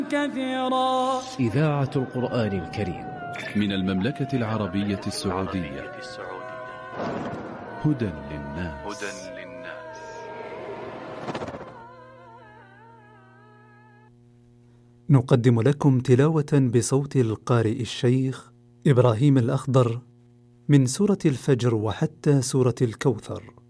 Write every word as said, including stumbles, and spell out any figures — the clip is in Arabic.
كثيرا. إذاعة القرآن الكريم من المملكة العربية السعودية. هدى للناس. نقدم لكم تلاوة بصوت القارئ الشيخ إبراهيم الأخضر من سورة الفجر وحتى سورة الكوثر.